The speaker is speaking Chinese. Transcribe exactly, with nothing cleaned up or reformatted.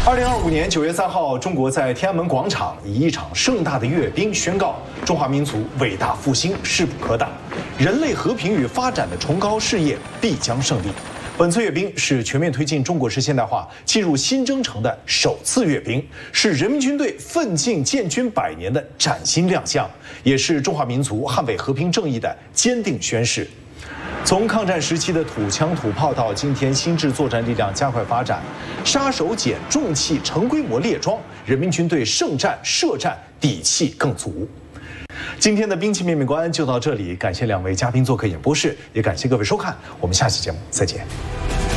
二零二五年九月三号，中国在天安门广场以一场盛大的阅兵宣告中华民族伟大复兴势不可挡，人类和平与发展的崇高事业必将胜利。本次阅兵是全面推进中国式现代化进入新征程的首次阅兵，是人民军队奋进建军百年的崭新亮相，也是中华民族捍卫和平正义的坚定宣誓。从抗战时期的土枪土炮到今天新制作战力量加快发展，杀手锏、重器、成规模列装，人民军队胜战、设战底气更足。今天的兵器面面观就到这里，感谢两位嘉宾做客演播室，也感谢各位收看，我们下期节目再见。